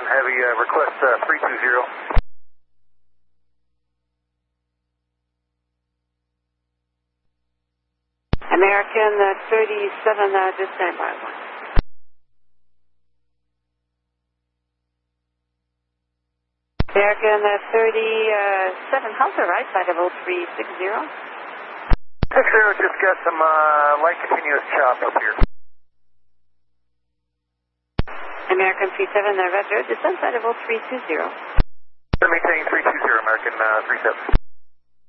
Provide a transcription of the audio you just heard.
Heavy, request 320. American 37, just stand by. American 37, how's the right side of 0360? 60, just got some light continuous chop up here. American 37, Roger, descent side of 0320. Maintain 320, American 37.